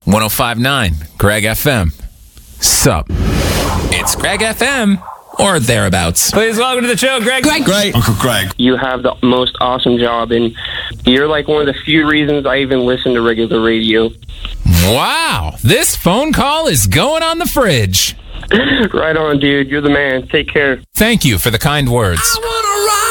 105.9 Greg FM. Sup? It's Greg FM or thereabouts. Please welcome to the show, Greg. Greg. Uncle Greg. You have the most awesome job, and you're like one of the few reasons I even listen to regular radio. Wow, this phone call is going on the fridge. Right on, dude. You're the man. Take care. Thank you for the kind words. I wanna ride.